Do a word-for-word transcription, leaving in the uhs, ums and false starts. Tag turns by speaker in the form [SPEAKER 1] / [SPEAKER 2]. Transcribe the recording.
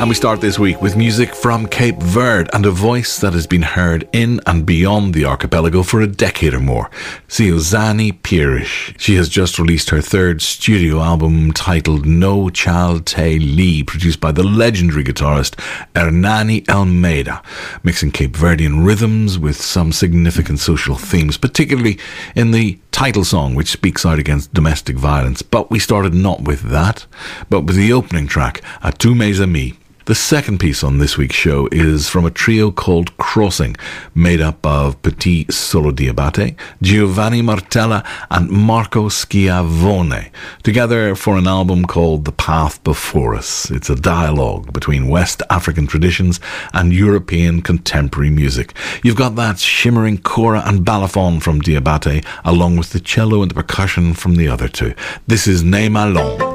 [SPEAKER 1] And we start this week with music from Cape Verde and a voice that has been heard in and beyond the archipelago for a decade or more, Siozani Pires. She has just released her third studio album titled No Chal Te Li, produced by the legendary guitarist Hernani Almeida, mixing Cape Verdean rhythms with some significant social themes, particularly in the title song, which speaks out against domestic violence. But we started not with that, but with the opening track, A Tu Mes Amis. The second piece on this week's show is from a trio called Crossing, made up of Petit Solo Diabate, Giovanni Martella and Marco Schiavone, together for an album called The Path Before Us. It's a dialogue between West African traditions and European contemporary music. You've got that shimmering kora and balafon from Diabate, along with the cello and the percussion from the other two. This is Ne Malon.